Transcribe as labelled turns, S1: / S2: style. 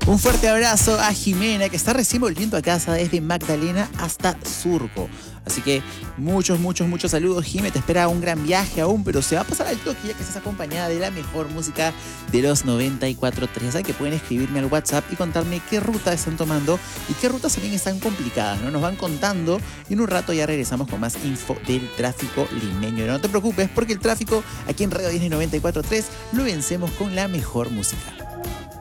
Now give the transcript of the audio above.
S1: Un fuerte abrazo a Jimena, que está recién volviendo a casa desde Magdalena hasta Surco. Así que muchos saludos, Jime. Te espera un gran viaje aún, pero se va a pasar al toque ya que estás acompañada de la mejor música de los 94.3. Ya saben que pueden escribirme al WhatsApp y contarme qué ruta están tomando y qué rutas también están complicadas, ¿no? Nos van contando y en un rato ya regresamos con más info del tráfico limeño. No te preocupes porque el tráfico aquí en Radio Disney 94.3 lo vencemos con la mejor música.